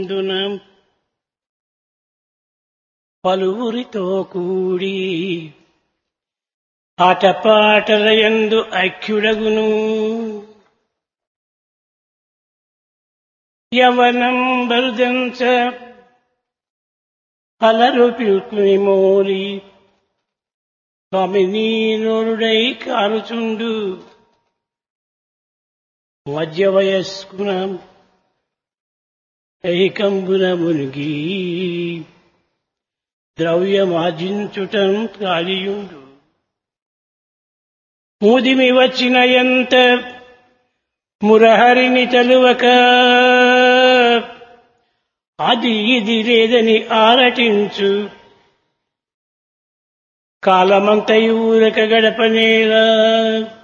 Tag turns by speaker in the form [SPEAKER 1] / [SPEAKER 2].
[SPEAKER 1] దున పలువురితో కూడి ఆటపాటలయందు ఐక్యుడగును. యవనం బరుదంచ అలరు పిల్కుని మోరి స్వామిని నోరుడై కారుచుండు. మధ్య వయస్కున ఐకంబున మునిగి ద్రవ్యమార్జించుటం కాలియుండు. ముదిమి వచ్చిన ఎంత మురహరిని తలువక అది ఇది లేదని ఆరటించు. కాలమంతయు ఊరక గడపనేలా